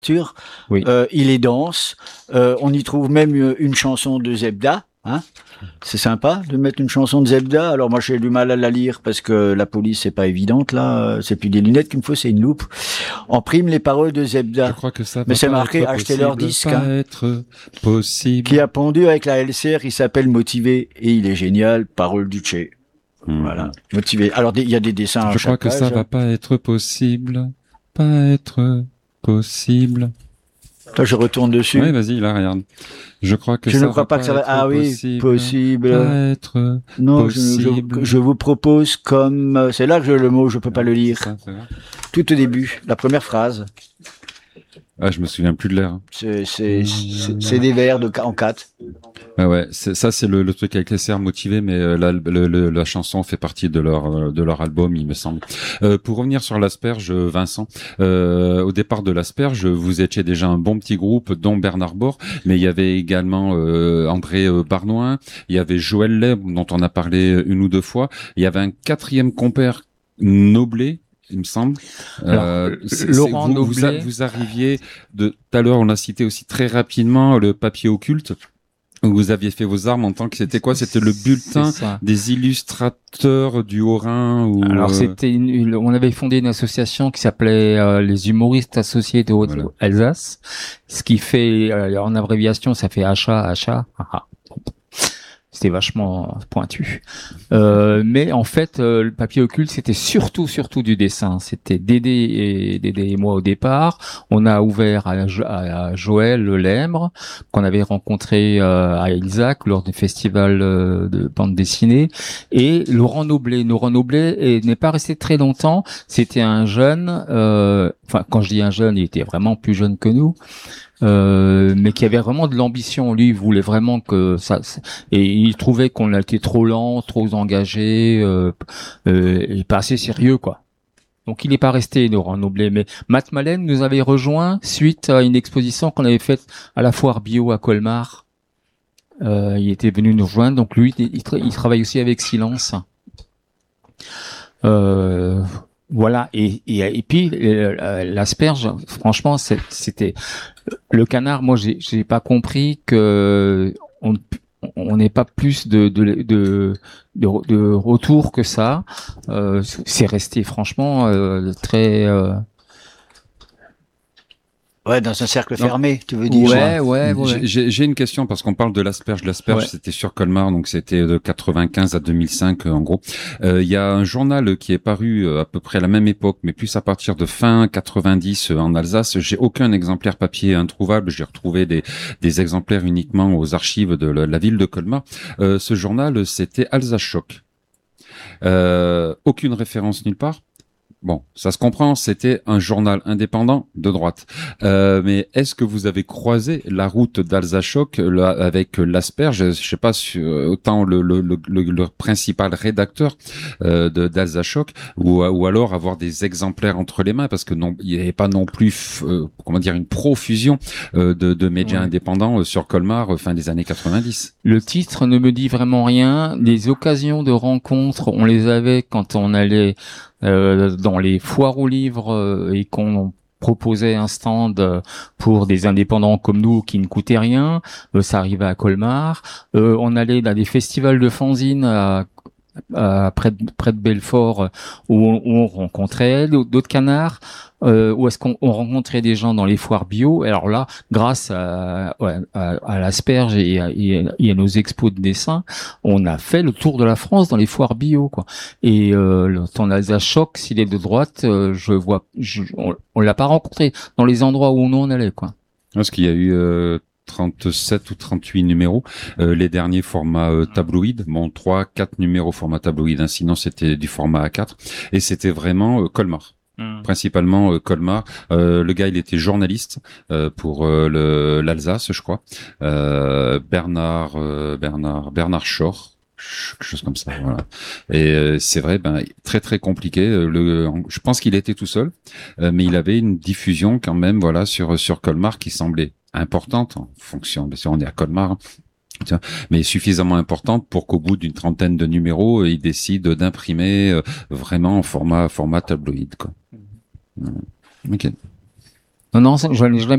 littérature. Oui. Il est dense. On y trouve même une chanson de Zebda. Hein, c'est sympa de mettre une chanson de Zebda. Alors moi j'ai du mal à la lire parce que la police c'est pas évidente là. C'est plus des lunettes qu'il me faut, c'est une loupe. En prime les paroles de Zebda. Je crois que ça. Mais c'est marqué achetez leur disque. Pas être possible. Qui a pondu avec la LCR. Il s'appelle Motivé et il est génial. Parole du Tché. Voilà. Motivé. Alors il y a des dessins. À Je crois que page. ça va pas être possible. Pas être possible. Toi, je retourne dessus. Oui, vas-y, là, regarde. Je crois que je ça ne crois va pas que ça va. Ah oui, possible. Pas être non, possible. je vous propose comme. C'est là que le mot, je peux pas le lire. C'est vrai. Tout au début, la première phrase. Ah, je me souviens plus de l'air. C'est des vers en 4. Ah ouais, ça c'est le truc avec les serres motivés, mais la chanson fait partie de leur album, il me semble. Pour revenir sur l'Asperge, Vincent, au départ de l'Asperge, vous étiez déjà un bon petit groupe, dont Bernard Bord, mais il y avait également André Barnoin, il y avait Joël Leb, dont on a parlé une ou deux fois, il y avait un quatrième compère, Noblet, il me semble. Laurent Noblet. Vous arriviez tout à l'heure, on a cité aussi très rapidement le papier occulte. Vous aviez fait vos armes en tant que c'était quoi? C'était le bulletin des illustrateurs du Haut-Rhin ou alors c'était on avait fondé une association qui s'appelait les humoristes associés de Haute-Alsace, ce qui fait en abréviation ça fait HA. C'était vachement pointu. Mais en fait, le papier occulte, c'était surtout du dessin. C'était Dédé et moi au départ. On a ouvert à Joël Lembre, qu'on avait rencontré à Ilzac lors du festival de bande dessinée. Et Laurent Noblet. Laurent Noblet n'est pas resté très longtemps. C'était un jeune, enfin, quand je dis un jeune, il était vraiment plus jeune que nous. Mais qui avait vraiment de l'ambition. Lui, il voulait vraiment que ça, et il trouvait qu'on était trop lent, trop engagé, et pas assez sérieux, quoi. Donc, il n'est pas resté, Laurent Noblet. Mais Matt Malen nous avait rejoint suite à une exposition qu'on avait faite à la foire bio à Colmar. Il était venu nous rejoindre. Donc, lui, il travaille aussi avec Silence. Voilà, et puis l'Asperge, franchement, c'était le canard. Moi, j'ai pas compris que on n'ait pas plus de retour que ça. C'est resté franchement très. Ouais, dans un cercle fermé, tu veux dire. Ouais. J'ai une question parce qu'on parle de l'Asperge. L'Asperge, c'était sur Colmar, donc c'était de 95 à 2005 en gros. Il y a un journal qui est paru à peu près à la même époque, mais plus à partir de fin 90 en Alsace. J'ai aucun exemplaire papier introuvable. J'ai retrouvé des exemplaires uniquement aux archives de la ville de Colmar. Ce journal, c'était Alsace Choc. Aucune référence nulle part. Bon, ça se comprend, c'était un journal indépendant de droite. Mais est-ce que vous avez croisé la route d'Alsace Choc avec l'Asperge? Je sais pas, autant le principal rédacteur d'Alsace Choc ou alors avoir des exemplaires entre les mains, parce que non, il n'y avait pas non plus une profusion de médias indépendants sur Colmar fin des années 90. Le titre ne me dit vraiment rien. Les occasions de rencontre, on les avait quand on allait dans les foires aux livres et qu'on proposait un stand pour des indépendants comme nous qui ne coûtait rien. Ça arrivait à Colmar. On allait dans des festivals de fanzines près de Belfort où on rencontrait d'autres canards. Où est-ce qu'on rencontrait des gens dans les foires bio. Alors là, grâce à l'Asperge et à nos expos de dessin, on a fait le tour de la France dans les foires bio, quoi. Et ton Alsace Choc, s'il est de droite, on l'a pas rencontré dans les endroits où nous on allait, quoi. Parce qu'il y a eu 37 ou 38 numéros, les derniers formats tabloïd, 3-4 numéros format tabloïd, sinon c'était du format A4, et c'était vraiment Colmar. Principalement Colmar. Le gars, il était journaliste pour l'Alsace, je crois. Bernard Schor, quelque chose comme ça. Voilà. Et c'est vrai, très très compliqué. Je pense qu'il était tout seul, mais il avait une diffusion quand même, voilà, sur Colmar qui semblait importante en fonction. Bien sûr, on est à Colmar. Mais suffisamment importante pour qu'au bout d'une trentaine de numéros, il décide d'imprimer vraiment en format tabloïd, quoi. Ok. Non, je